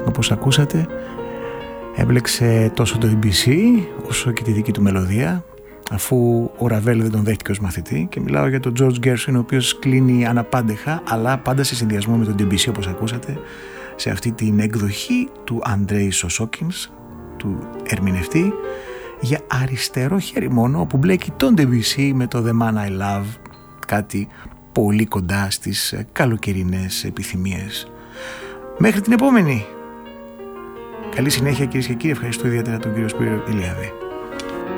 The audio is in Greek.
όπως ακούσατε, έμπλεξε τόσο το Debussy όσο και τη δική του μελωδία, αφού ο Ραβέλ δεν τον δέχτηκε ως μαθητή, και μιλάω για τον George Gershwin, ο οποίος κλείνει αναπάντεχα, αλλά πάντα σε συνδυασμό με τον Debussy, όπως ακούσατε, σε αυτή την εκδοχή του Andrei Sosokins, του ερμηνευτή, για αριστερό χέρι μόνο, όπου μπλέκει τον Debussy με το The Man I Love, κάτι πολύ κοντά στις καλοκαιρινές επιθυμίες. Μέχρι την επόμενη! Καλή συνέχεια, κυρίες και κύριοι. Ευχαριστώ ιδιαίτερα τον κύριο Σπύρο Ηλιάδη.